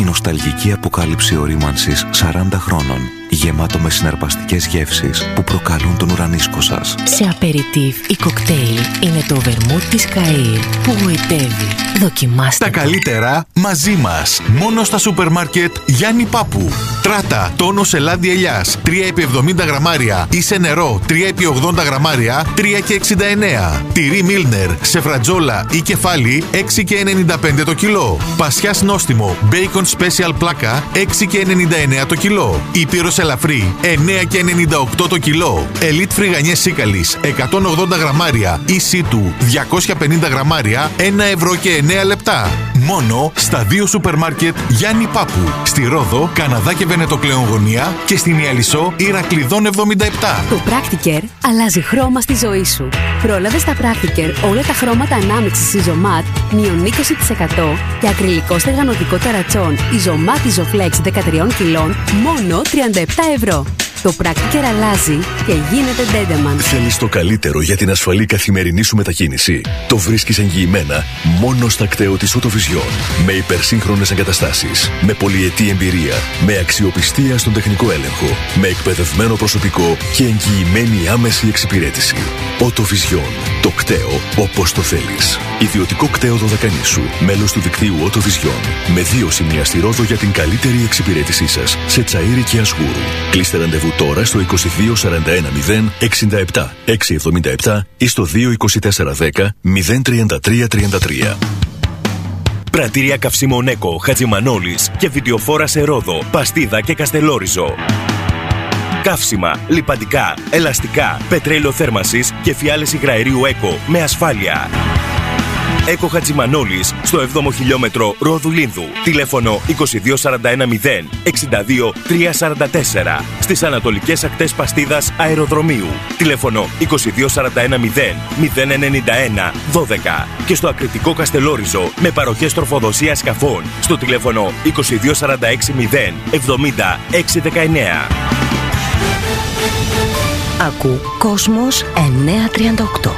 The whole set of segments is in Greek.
νοσταλγική αποκάλυψη ορίμανσης 40 χρόνων, γεμάτο με συναρπαστικές γεύσεις που προκαλούν τον ουρανίσκο σας. Σε απεριτίβ ή κοκτέιλ είναι το βερμούτ της Καΐρ που γοητεύει. Δοκιμάστε. Τα καλύτερα μαζί μας. Μόνο στα σούπερ μάρκετ Γιάννη Πάπου. Τράτα τόνος ελάδι ελιάς 3x70 γραμμάρια ή σε νερό 3x80 γραμμάρια 3,69. Τυρί Μίλνερ σε φρατζόλα ή κεφάλι 6,95 το κιλό. Πασιάς νόστιμο Bacon Special πλάκα 6,99 το κιλό. Ήπειρος ελαφρύ 9,98 το κιλό. Elite φρυγανιές σίκαλης 180 γραμμάρια ή σίτου 250 γραμμάρια 1,09 λεπτά. Μόνο στα 2 σούπερ μάρκετ Γιάννη Πάπου. Στη Ρόδο, Καναδά και Βενετοκλέον γωνία και στην Ιαλισσό Ηρακλειδών 77. Το Practicare αλλάζει χρώμα στη ζωή σου. Πρόλαβε στα Practicare όλα τα χρώματα ανάμειξης Isomat μείον 20% και ακριλικό στεγανοτικό ταρατσόν Isomat Isoflex 13 κιλών μόνο 37 ευρώ. Το Practicare αλλάζει και γίνεται Dendaman. Θέλεις το καλύτερο για την ασφαλή καθημερινή σου μετακίνηση? Το βρίσκεις εγγυημένα μόνο στα κτέο της Autovision. Με υπερσύγχρονες εγκαταστάσεις, με πολυετή εμπειρία, με αξιοπιστία στον τεχνικό έλεγχο, με εκπαιδευμένο προσωπικό και εγγυημένη άμεση εξυπηρέτηση. Autovision. Το κτέο όπως το θέλεις. Ιδιωτικό κτέο Δωδεκανήσου. Μέλος του δικτύου Autovision. Με 2 σημεία στη Ρόδο για την καλύτερη εξυπηρέτησή σας. Σε Τσαΐρι και Ασγούρου. Κλείστε ραντεβού τώρα στο 22 41 0 67 677 ή στο 2 24 10 033 33. Πρατήρια καυσίμων Έκο, Χατζημανόλης και βιντεοφόρα σε Ρόδο, Παστίδα και Καστελόριζο. Καύσιμα, λιπαντικά, ελαστικά, πετρέλαιο θέρμανσης και φιάλες υγραερίου Έκο με ασφάλεια. Έκο Χατζημανόλης στο 7ο χιλιόμετρο Ρόδου Λίνδου. Τηλέφωνο 22 41 0 62 344. Στις ανατολικές ακτές Παστίδας Αεροδρομίου. Τηλέφωνο 22 41 0 091 12. Και στο ακριτικό Καστελόριζο με παροχές τροφοδοσίας σκαφών στο τηλέφωνο 22 46 0 70 619. Ακού Κόσμος 938.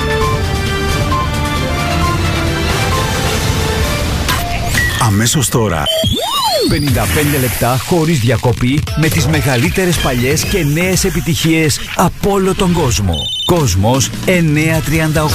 Αμέσως τώρα 55 λεπτά χωρίς διακοπή με τις μεγαλύτερες παλιές και νέες επιτυχίες από όλο τον κόσμο. Κόσμος 938.